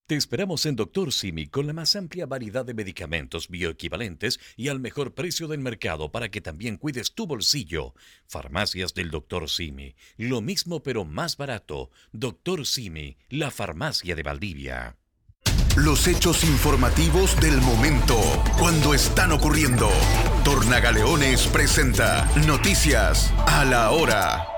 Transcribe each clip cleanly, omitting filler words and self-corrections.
Te esperamos en Doctor Simi con la más amplia variedad de medicamentos bioequivalentes y al mejor precio del mercado para que también cuides tu bolsillo. Farmacias del Doctor Simi. Lo mismo pero más barato. Doctor Simi, la farmacia de Valdivia. Los hechos informativos del momento, cuando están ocurriendo. Tornagaleones presenta Noticias a la Hora.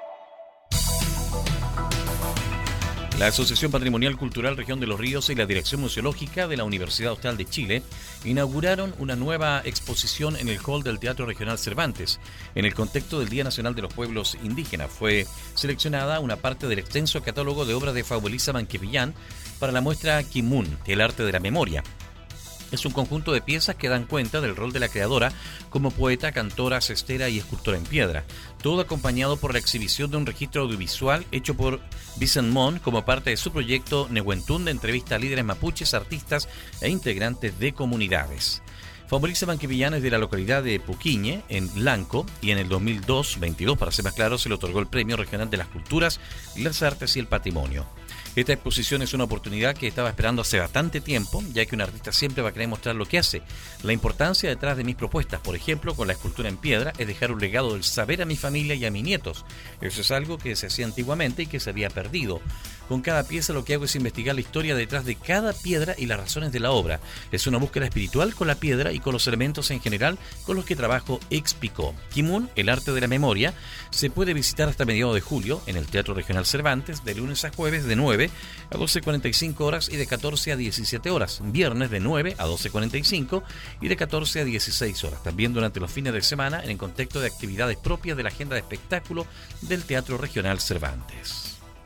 La Asociación Patrimonial Cultural Región de los Ríos y la Dirección Museológica de la Universidad Austral de Chile inauguraron una nueva exposición en el hall del Teatro Regional Cervantes. En el contexto del Día Nacional de los Pueblos Indígenas fue seleccionada una parte del extenso catálogo de obras de Faubolisa Manquepillán para la muestra Kimun, el arte de la memoria. Es un conjunto de piezas que dan cuenta del rol de la creadora como poeta, cantora, cestera y escultora en piedra, todo acompañado por la exhibición de un registro audiovisual hecho por Vicent Mon como parte de su proyecto Nehuentún, de entrevista a líderes mapuches, artistas e integrantes de comunidades. Faubolisa Manquepillán es de la localidad de Puquiñe, en Lanco, y en el 2022, para ser más claro, se le otorgó el Premio Regional de las Culturas, las Artes y el Patrimonio. Esta exposición es una oportunidad que estaba esperando hace bastante tiempo, ya que un artista siempre va a querer mostrar lo que hace. La importancia detrás de mis propuestas, por ejemplo, con la escultura en piedra, es dejar un legado del saber a mi familia y a mis nietos. Eso es algo que se hacía antiguamente y que se había perdido. Con cada pieza lo que hago es investigar la historia detrás de cada piedra y las razones de la obra. Es una búsqueda espiritual con la piedra y con los elementos en general con los que trabajo, explicó. Kimun, el arte de la memoria, se puede visitar hasta mediados de julio en el Teatro Regional Cervantes, de lunes a jueves de 9 a 12:45 horas y de 14 a 17 horas, viernes de 9 a 12:45 y de 14 a 16 horas. También durante los fines de semana en el contexto de actividades propias de la agenda de espectáculo del Teatro Regional Cervantes.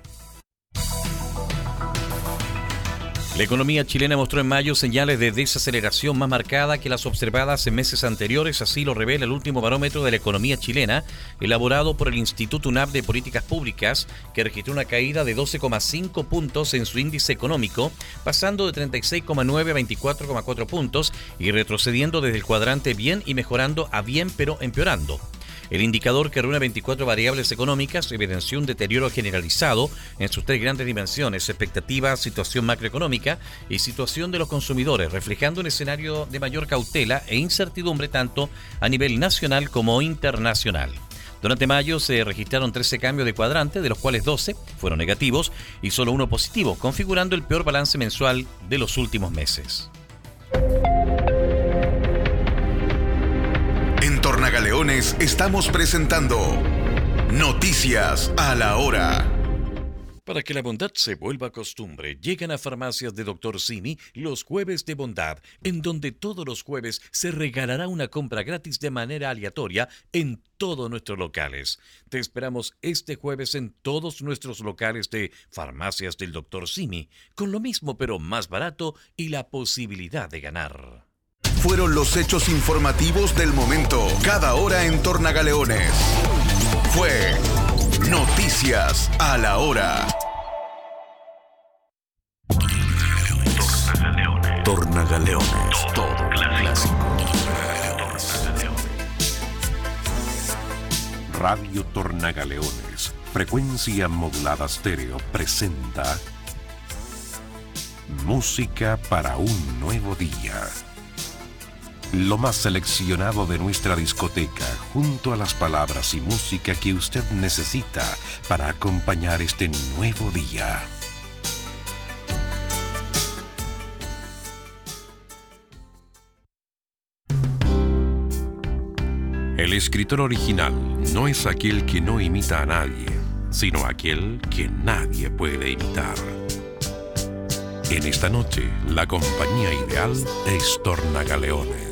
La economía chilena mostró en mayo señales de desaceleración más marcada que las observadas en meses anteriores, así lo revela el último barómetro de la economía chilena, elaborado por el Instituto UNAP de Políticas Públicas, que registró una caída de 12,5 puntos en su índice económico, pasando de 36,9 a 24,4 puntos y retrocediendo desde el cuadrante bien y mejorando a bien pero empeorando. El indicador, que reúne 24 variables económicas, evidenció un deterioro generalizado en sus tres grandes dimensiones: expectativa, situación macroeconómica y situación de los consumidores, reflejando un escenario de mayor cautela e incertidumbre tanto a nivel nacional como internacional. Durante mayo se registraron 13 cambios de cuadrante, de los cuales 12 fueron negativos y solo uno positivo, configurando el peor balance mensual de los últimos meses. En Tornagaleones estamos presentando Noticias a la Hora. Para que la bondad se vuelva costumbre, llegan a Farmacias de Doctor Simi los jueves de bondad, en donde todos los jueves se regalará una compra gratis de manera aleatoria en todos nuestros locales. Te esperamos este jueves en todos nuestros locales de Farmacias del Doctor Simi, con lo mismo pero más barato y la posibilidad de ganar. Fueron los hechos informativos del momento, cada hora en Tornagaleones. Fue Noticias a la Hora. Tornagaleones, todo clásico. Radio Tornagaleones, frecuencia modulada estéreo, presenta Música para un nuevo día. Lo más seleccionado de nuestra discoteca, junto a las palabras y música que usted necesita para acompañar este nuevo día. El escritor original no es aquel que no imita a nadie, sino aquel que nadie puede imitar. En esta noche, la compañía ideal es Tornagaleones.